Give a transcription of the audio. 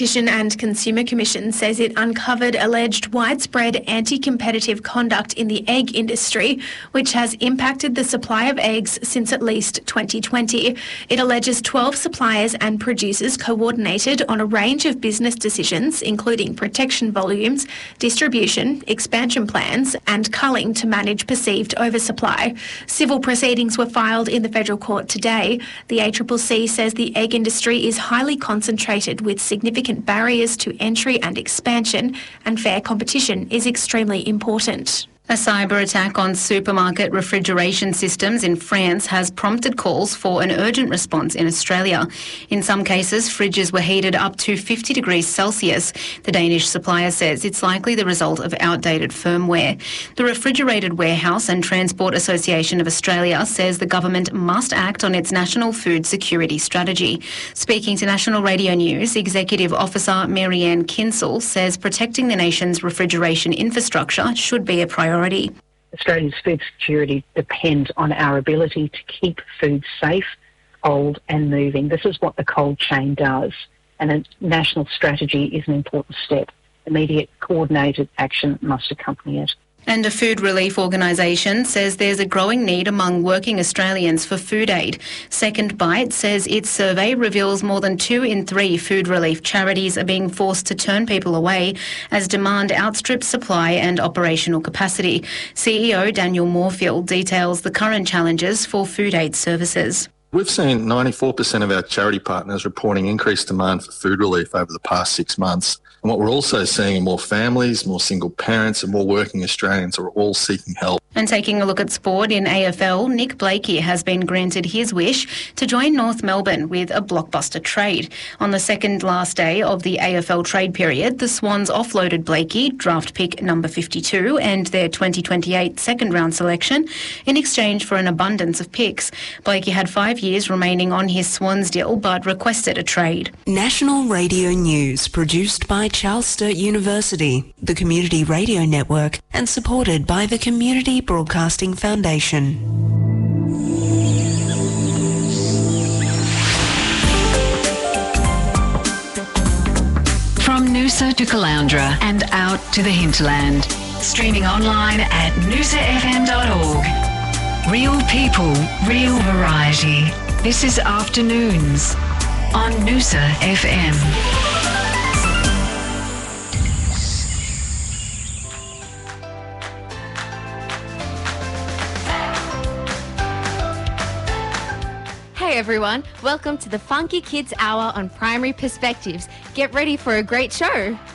Competition and Consumer Commission says it uncovered alleged widespread anti-competitive conduct in the egg industry, which has impacted the supply of eggs since at least 2020. It alleges 12 suppliers and producers coordinated on a range of business decisions, including protection volumes, distribution, expansion plans, and culling to manage perceived oversupply. Civil proceedings were filed in the federal court today. The ACCC says the egg industry is highly concentrated with significant barriers to entry and expansion, and fair competition is extremely important. A cyber attack on supermarket refrigeration systems in France has prompted calls for an urgent response in Australia. In some cases, fridges were heated up to 50 degrees Celsius. The Danish supplier says it's likely the result of outdated firmware. The Refrigerated Warehouse and Transport Association of Australia says the government must act on its national food security strategy. Speaking to National Radio News, Executive Officer Marianne Kinsell says protecting the nation's refrigeration infrastructure should be a priority. Australia's food security depends on our ability to keep food safe, cold and moving. This is what the cold chain does, and a national strategy is an important step. Immediate coordinated action must accompany it. And a food relief organisation says there's a growing need among working Australians for food aid. Second Bite says its survey reveals more than 2 in 3 food relief charities are being forced to turn people away as demand outstrips supply and operational capacity. CEO Daniel Moorfield details the current challenges for food aid services. We've seen 94% of our charity partners reporting increased demand for food relief over the past 6 months. And what we're also seeing are more families, more single parents and more working Australians are all seeking help. And taking a look at sport in AFL, Nick Blakey has been granted his wish to join North Melbourne with a blockbuster trade. On the second last day of the AFL trade period, the Swans offloaded Blakey, draft pick number 52, and their 2028 second round selection in exchange for an abundance of picks. Blakey had 5 years remaining on his Swans deal but requested a trade. National Radio News, produced by Charles Sturt University, the Community Radio Network, and supported by the Community Broadcasting Foundation. From Noosa to Caloundra and out to the hinterland. Streaming online at noosafm.org. Real people, real variety. This is Afternoons on Noosa FM. Hey everyone, welcome to the Funky Kids Hour on Primary Perspectives. Get ready for a great show.